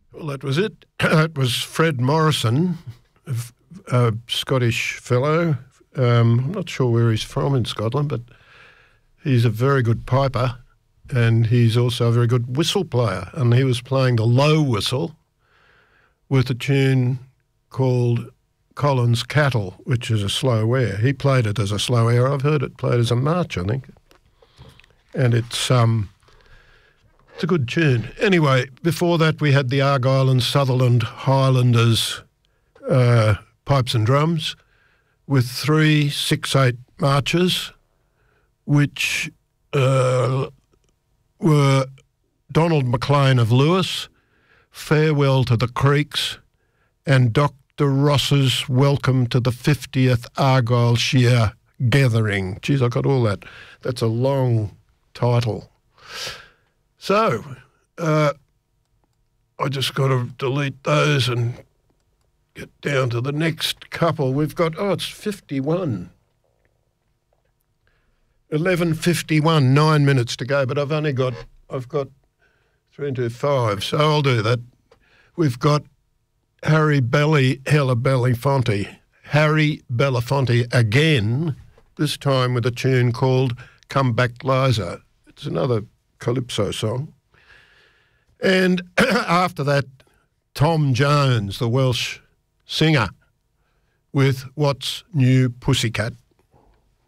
Well, that was it. That was Fred Morrison, a Scottish fellow. I'm not sure where he's from in Scotland, but he's a very good piper and he's also a very good whistle player. And he was playing the low whistle with a tune called Collins Cattle, which is a slow air. He played it as a slow air. I've heard it played as a march, I think. And it's a good tune. Anyway, before that we had the Argyll and Sutherland Highlanders pipes and drums with 3 6/8 marches, which were Donald McLean of Lewis, Farewell to the Creeks, and Dr. Ross's Welcome to the 50th Argyllshire Gathering. Geez, I got all that. That's a long title. So, I just got to delete those and get down to the next couple. We've got, it's 51. 11:51, 9 minutes to go, but I've got 3 to 5, so I'll do that. We've got Harry Belafonte again, this time with a tune called Come Back Liza. It's another calypso song. And after that, Tom Jones, the Welsh singer, with What's New Pussycat.